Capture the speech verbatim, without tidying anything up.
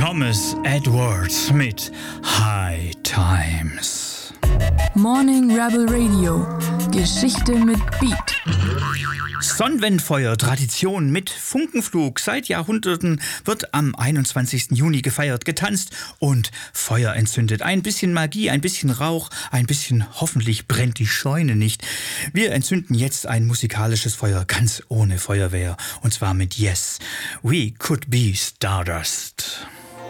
Thomas Edwards mit High Times. Morning Rebel Radio. Geschichte mit Beat. Sonnenwendfeuer, Tradition mit Funkenflug. Seit Jahrhunderten wird am einundzwanzigsten Juni gefeiert, getanzt und Feuer entzündet. Ein bisschen Magie, ein bisschen Rauch, ein bisschen hoffentlich brennt die Scheune nicht. Wir entzünden jetzt ein musikalisches Feuer ganz ohne Feuerwehr. Und zwar mit Yes, We Could Be Stardust.